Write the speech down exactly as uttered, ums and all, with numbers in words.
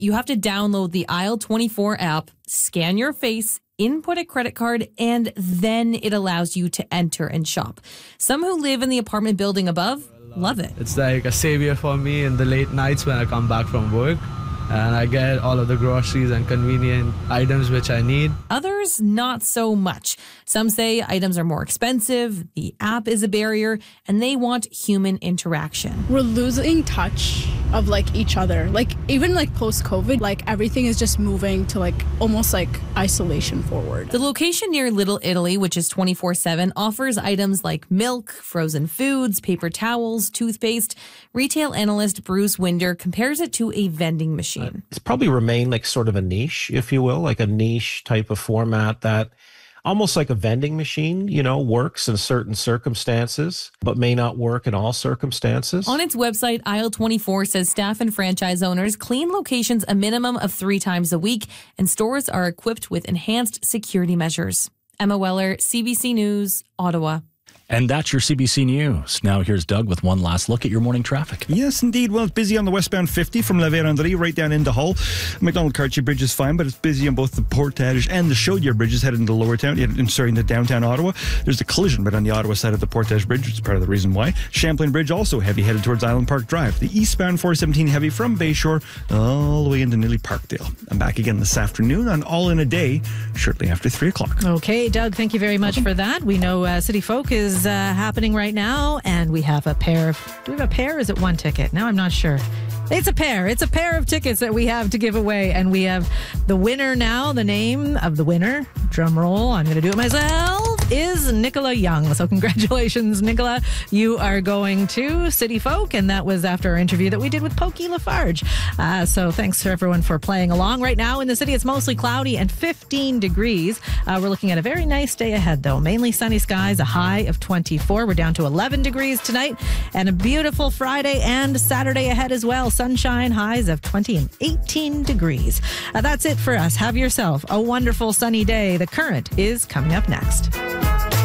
You have to download the Aisle twenty-four app, scan your face, input a credit card, and then it allows you to enter and shop. Some who live in the apartment building above love it. It's like a savior for me in the late nights when I come back from work. And I get all of the groceries and convenient items which I need. Others, not so much. Some say items are more expensive, the app is a barrier, and they want human interaction. We're losing touch of like each other. Like even like post-COVID, like everything is just moving to like almost like isolation forward. The location near Little Italy, which is twenty-four seven, offers items like milk, frozen foods, paper towels, toothpaste. Retail analyst Bruce Winder compares it to a vending machine. It's probably remained like sort of a niche, if you will, like a niche type of format that almost like a vending machine, you know, works in certain circumstances, but may not work in all circumstances. On its website, Aisle twenty-four says staff and franchise owners clean locations a minimum of three times a week, and stores are equipped with enhanced security measures. Emma Weller, C B C News, Ottawa. And that's your C B C News. Now here's Doug with one last look at your morning traffic. Yes, indeed. Well, it's busy on the westbound fifty from La Vérendrye right down into Hull. McDonald-Cartier Bridge is fine, but it's busy on both the Portage and the Chaudière bridges headed into Lower Town, sorry, into downtown Ottawa. There's a collision, but on the Ottawa side of the Portage Bridge, which is part of the reason why. Champlain Bridge also heavy headed towards Island Park Drive. The eastbound four seventeen heavy from Bayshore all the way into nearly Parkdale. I'm back again this afternoon on All in a Day, shortly after three o'clock. Okay, Doug, thank you very much for that. We know uh, City Folk is uh, happening right now, and we have a pair of, do we have a pair or is it one ticket? Now I'm not sure. It's a pair. It's a pair of tickets that we have to give away, and we have the winner now. The name of the winner, drum roll, I'm going to do it myself, is Nicola Young. So congratulations, Nicola. You are going to City Folk, and that was after our interview that we did with Pokey Lafarge. Uh, so thanks to everyone for playing along. Right now in the city, it's mostly cloudy and fifteen degrees. Uh, we're looking at a very nice day ahead, though. Mainly sunny skies, a high of twenty-four. We're down to eleven degrees tonight, and a beautiful Friday and Saturday ahead as well. Sunshine, highs of twenty and eighteen degrees. Uh, that's it for us. Have yourself a wonderful sunny day. The Current is coming up next.